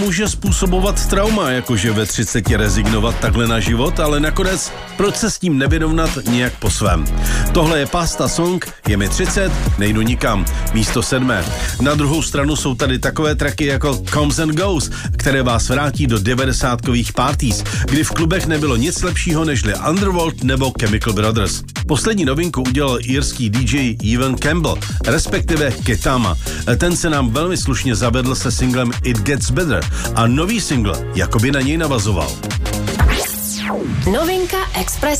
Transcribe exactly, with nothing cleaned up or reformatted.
může způsobovat trauma, jakože ve třiceti rezignovat takhle na život, ale nakonec proč se s tím nevyrovnat nějak po svém. Tohle je Pasta Song, je mi třicet, nejdu nikam, místo sedmé. Na druhou stranu jsou tady takové tracky jako Comes and Goes, které vás vrátí do devadesátkových parties, kdy v klubech nebylo nic lepšího nežli Underworld nebo Chemical Brothers. Poslední novinku udělal irský D J Evan Campbell, respektive Ketama. Ten se nám velmi slušně zavedl se singlem It Gets Better a nový single jakoby na něj navazoval. Novinka Express